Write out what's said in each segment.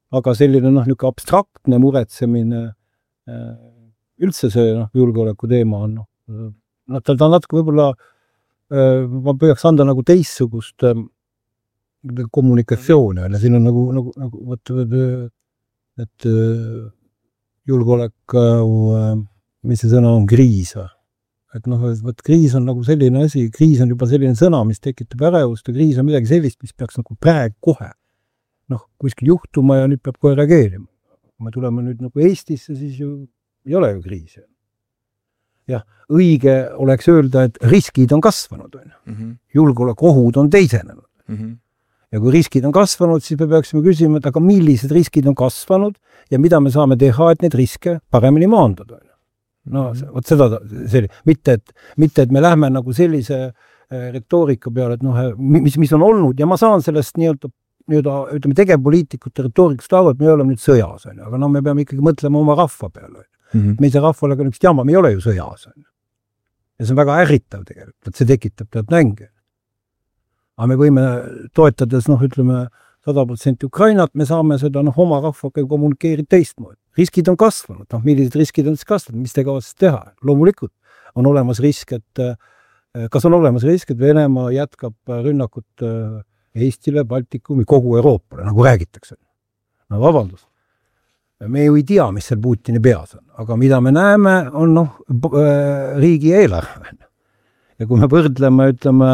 aga selline niisugune abstraktne muretsemine üldse see julgeoleku teema on. Ta natuke võib-olla ma püüaks anda nagu teissugust kommunikatsiooni. Siin on nagu et julgeolek, mis see sõna on, kriis. Et kriis on nagu selline asi, kriis on juba selline sõna, mis tekitab ärevust ja kriis on midagi sellist, mis peaks nagu praegu kohe kuskil juhtuma ja nüüd peab kohe reageerima. Kui me tuleme nüüd nagu Eestisse, siis ju ei ole ju kriisi. Jah, õige oleks öelda, et riskid on kasvanud. Julgeolekuohud on teisenenud. Ja kui riskid on kasvanud, siis me peaksime küsima, et aga millised riskid on kasvanud ja mida me saame teha, et need riske paremini maandada. Vot seda mitte, et me lähme nagu sellise retoorika peale, et mis on olnud ja ma saan sellest ütleme tegevpoliitikute retoorikast aru, et me oleme nüüd sõjas, aga me peame ikkagi mõtlema oma rahva peale. Me ei saa rahvale ka üks jama, me ei ole ju sõjas. Ja see on väga ärritav tegelikult, et see tekitab tead nänge. Aga me võime toetades, ütleme 100% Ukrainat, me saame seda oma rahvaga kommunikeerida teistmoodi. Riskid on kasvanud, millised riskid on siis kasvanud, mis te kavatsete teha? Loomulikult on olemas risk, kas on olemas risk, et Venemaa jätkab rünnakut Eestile, Baltikumi, kogu Euroopale, nagu räägitakse. Vabandust. Me ju ei tea, mis seal Putini peas on, aga mida me näeme, on riigi eelarve. Ja kui me võrdleme, ütleme,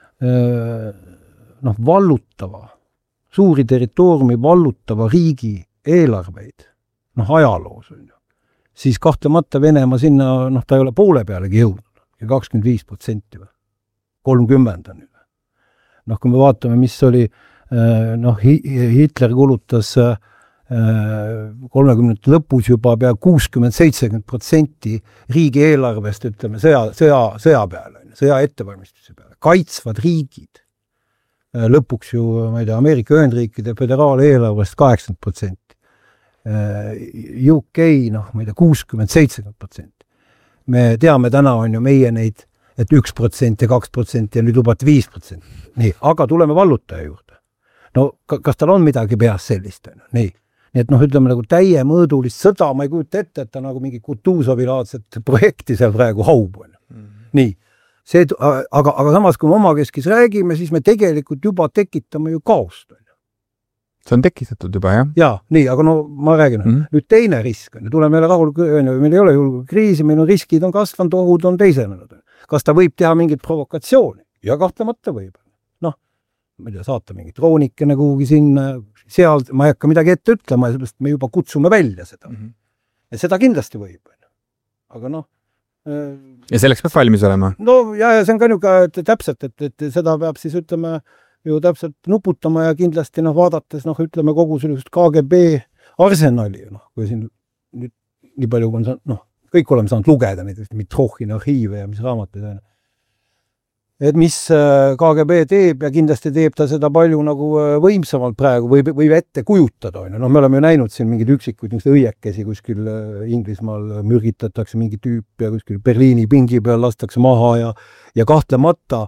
vallutava, suuri territooriumi vallutava riigi eelarveid, ajaloos, siis kahtlemata Venemaa sinna, ta ei ole poole pealegi jõudnud, ja 25%, 30% on. Kui me vaatame, mis oli, Hitler kulutas 30 lõpus juba pea 60-70% riigi eelarvest, ütleme, sõja peale, sõja ettevalmistuse peale. Kaitsvad riigid. Lõpuks ju, ma ei tea, Ameerika Ühendriikide föderaaleelarvest 80%. UK, ma ei tea, 60-70%. Me teame täna on ju meie neid, et 1% ja 2% ja nüüd lubat 5%. Nii, aga tuleme vallutaja juurde. Kas tal on midagi peas sellist? Nii. Nii et ütleme nagu täiemõõdulist sõda, ma ei kujuta ette, et ta nagu mingi Kutuzovi-laadset projekti seal praegu haub. Nii. Aga samas, kui me omakeskis räägime, siis me tegelikult juba tekitame ju kaost. See on tekitatud juba, jah? Jaa, nii, aga ma räägin. Nüüd teine risk. Tuleme jälle rahul, meil ei ole julgeolekukriisi, meil on riskid on kasvanud, ohud on teisenenud. Kas ta võib teha mingit provokatsiooni? Ja kahtlemata võib. Ma ei tea, saata mingit droonikene kuhugi sinna, seal ma ei hakka midagi ette ütlema, sellepärast me juba kutsume välja seda. Ja seda kindlasti võib. Aga ja selleks peab valmis olema? Ja see on ka niisugune täpselt, et seda peab siis, ütleme, ju täpselt nuputama ja kindlasti vaadates, ütleme, kogu sellisest KGB arsenali, kui siin nüüd nii palju on saanud, kõik oleme saanud lugeda neid Mitrohhini arhiive ja mis raamatud. Et mis KGB teeb ja kindlasti teeb ta seda palju nagu võimsamalt praegu või ette kujutada. Me oleme ju näinud siin mingid üksikuid õiekesi kuskil Inglismaal mürgitatakse mingi tüüp ja kuskil Berliini pingi peal lastakse maha ja kahtlemata,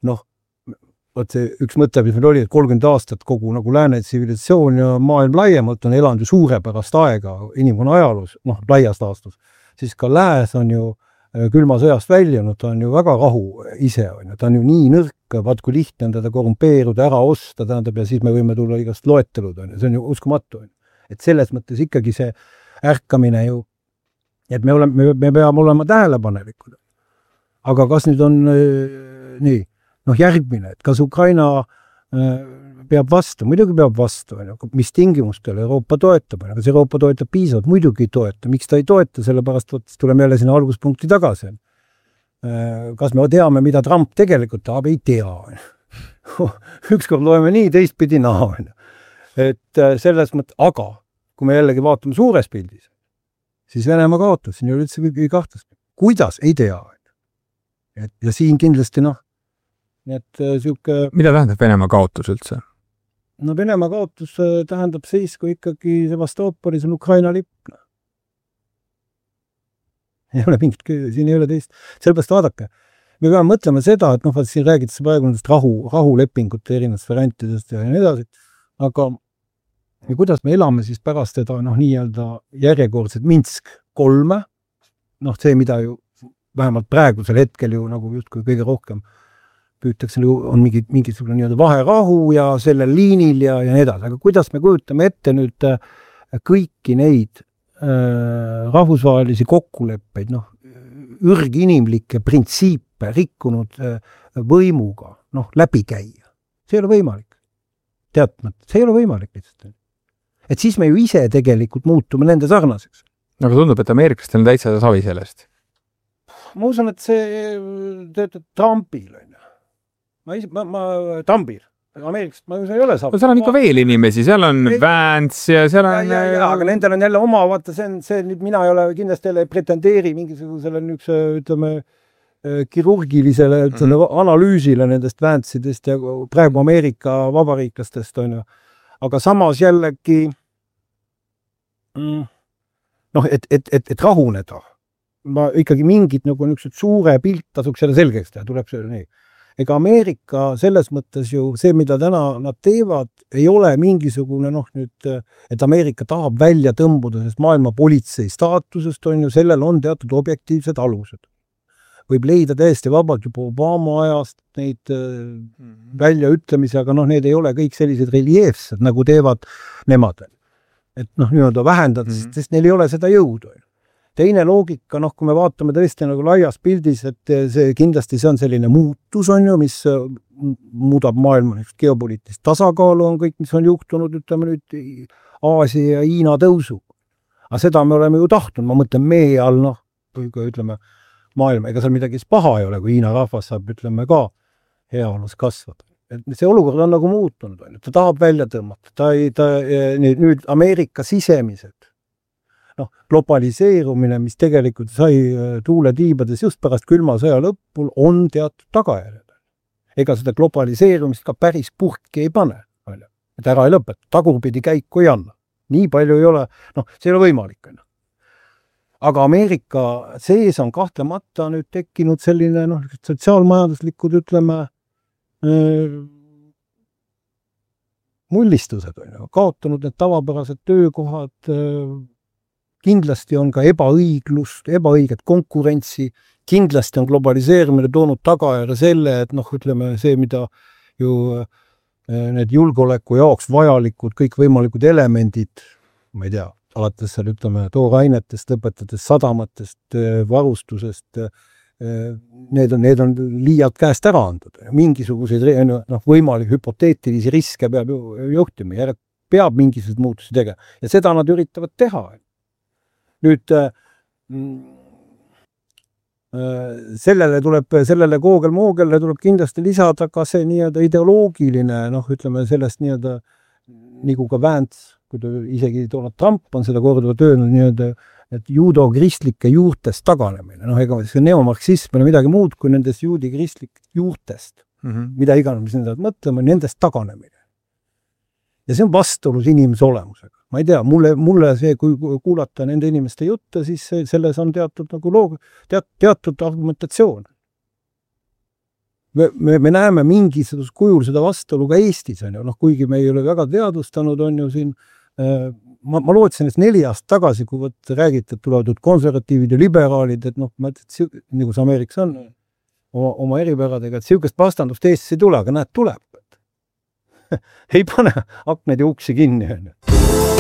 see üks mõte, mis meil oli, et 30 aastat kogu nagu lääne tsivilisatsioon ja maailm laiemalt on elanud ju suurepärast aega inimkonna ajaloos, laias laastus, siis ka lääs on ju külma sõjast väljunud, ta on ju väga rahu ise, ta on ju nii nõrk, vaat kui lihtne on teda korrumpeeruda, ära osta, tähendab, ja siis me võime tulla igast loetelud, see on ju uskumatu. Et selles mõttes ikkagi see ärkamine ju, et me peame olema tähelepanelikud. Aga kas nüüd on nii, järgmine, et kas Ukraina peab vastu, muidugi peab vastu, mis tingimustel Euroopa toetab, kas Euroopa toetab piisavalt, muidugi ei toeta, miks ta ei toeta, sellepärast tuleme jälle sinna alguspunkti tagasi. Kas me teame, mida Trump tegelikult tahab, ei tea. Ükskord loeme nii, teistpidi naha. Et selles mõttes, aga kui me jällegi vaatame suures pildis, siis Venemaa kaotas, siin ei ole üldse kõige kahtlast. Kuidas? Ei tea. Ja siin kindlasti, mida tähendab Venemaa kaotus üldse? Venemaa kaotus tähendab siis, kui ikkagi Sevastoopolis on Ukraina lipp. Ei ole mingit, siin ei ole teist. Sellepärast vaadake, me peame mõtlema seda, et siin räägitakse praegu nendest rahulepingute erinevast variantidest ja nii edasi, aga ja kuidas me elame siis pärast seda nii-öelda järjekordset Minsk 3, see, mida ju vähemalt praegusel hetkel ju nagu justkui kõige rohkem püütakse, on mingisugune nii-öelda vaherahu ja sellel liinil ja nii edasi, aga kuidas me kujutame ette nüüd kõiki neid rahvusvahelisi kokkuleppeid, ürginimlikke printsiipe rikkunud võimuga, läbi käia. See ei ole võimalik. See ei ole võimalik lihtsalt. Et siis me ju ise tegelikult muutume nende sarnaseks. Aga tundub, et ameeriklastel on täitsa savi sellest. Ma usun, et see töötab Trumpil. Trumpil. Ameerikast ma ei ole savi. Seal on ikka veel inimesi, seal on Vance ja seal on... Ja, aga nendel on jälle oma, vaata, see nüüd mina ei ole kindlasti jälle pretendeeri mingisugusele ütleme, kirurgilisele analüüsile nendest Vance'idest ja praegu Ameerika vabariiklastest on ju. Aga samas jällegi et rahuneda. Ma ikkagi mingid niisugused suure pilt tasuks jälle selgeks teha, tuleb see nii. Ega Ameerika selles mõttes ju see, mida täna nad teevad, ei ole mingisugune nüüd, et Ameerika tahab välja tõmbuda sest maailma politsei staatusest on ju, sellel on teatud objektiivsed alused. Võib leida täiesti vabalt juba Obama ajast neid väljaütlemisi, aga need ei ole kõik sellised reljeefsed, nagu teevad nemad. Et nii-öelda vähendada, sest neil ei ole seda jõudu. Teine loogika, kui me vaatame tõesti nagu laias pildis, et kindlasti see on selline muutus, on ju, mis muudab maailma geopoliitilist tasakaalu, on kõik, mis on juhtunud, ütleme nüüd Aasia ja Hiina tõusu. Aga seda me oleme ju tahtnud, ma mõtlen meie all, ütleme, maailma, ega seal midagi paha ei ole, kui Hiina rahvas saab, ütleme, ka heaolus kasvada. Et see olukord on nagu muutunud, on. Ta tahab välja tõmmata. Nüüd Ameerika sisemised, globaliseerumine, mis tegelikult sai tuule tiibades just pärast külma sõja lõpul, on teatud tagajärjed. Ega seda globaliseerumist ka päris purki ei pane. Et ära ei lõpeta, tagurpidi käiku ei anna. Nii palju ei ole, see ei ole võimalik. Aga Ameerika sees on kahtlemata nüüd tekkinud selline sotsiaalmajanduslikud, ütleme, mullistused on kaotanud need tavapärased töökohad, kindlasti on ka ebaõiglust, ebaõiget konkurentsi, kindlasti on globaliseerimine toonud tagajärje selle, et ütleme see, mida ju need julgeoleku jaoks vajalikud kõik võimalikud elemendid, ma ei tea, alates seal, ütleme, toorainetest, lõpetades sadamatest, varustusest, need on liialt käest ära andud. Mingisuguseid võimalik hüpoteetilisi riske peab juhtima ja peab mingisuguseid muutusi tegema. Ja seda nad üritavad teha. Nüüd sellele koogel-moogele tuleb kindlasti lisada ka see nii-öelda ideoloogiline, ütleme sellest nii-öelda nagu ka Vance, kui ta isegi Donald Trump on seda korduvalt öelnud nii-öelda, et juudo-kristlike juurtest taganemine. Ega see neomarksism on midagi muud kui nendest juudi-kristlike juurtest, mida iganes, mis nendest mõtlema, nendest taganemine. Ja see on vastuolus inimese olemusega. Ma ei tea, mulle see, kui kuulata nende inimeste jutte, siis selles on teatud argumentatsioon. Me näeme mingisugust kujul seda vastuolu ka Eestis, on ju, kuigi me ei ole väga teadvustanud, on ju siin, ma lootsin, et 4 aastat tagasi, kui räägite, et tulevad konservatiivid ja liberaalid, et nagu see Ameerikas on, oma eripäradega, et siukest vastandust Eestis ei tule, aga näed, tuleb. Ei pane akneid ja uksi kinni.